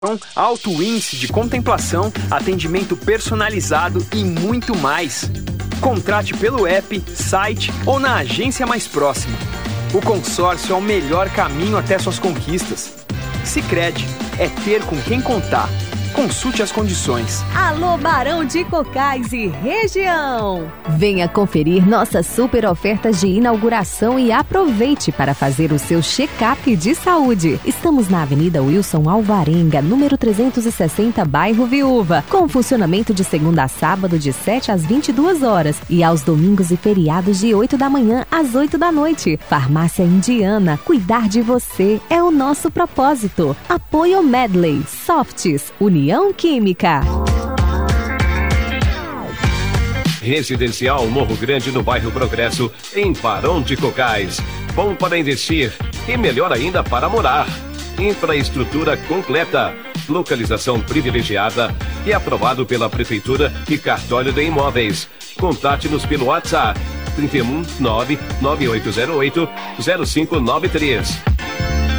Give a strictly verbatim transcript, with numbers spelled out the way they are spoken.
alto índice de contemplação, atendimento personalizado e muito mais. Contrate pelo app, site ou na agência mais próxima. O consórcio é o melhor caminho até suas conquistas. Sicredi, é ter com quem contar. Consulte as condições. Alô, Barão de Cocais e região! Venha conferir nossas super ofertas de inauguração e aproveite para fazer o seu check-up de saúde. Estamos na Avenida Wilson Alvarenga, número trezentos e sessenta, bairro Viúva, com funcionamento de segunda a sábado de sete às vinte e duas horas e aos domingos e feriados de oito da manhã às oito da noite. Farmácia Indiana, cuidar de você é o nosso propósito. Apoio Medley, Softs, União Química. Residencial Morro Grande, no bairro Progresso, em Barão de Cocais. Bom para investir e melhor ainda para morar. Infraestrutura completa, localização privilegiada e aprovado pela Prefeitura e Cartório de Imóveis. Contate-nos pelo WhatsApp trinta e um, nove nove oito zero oito, zero cinco nove três.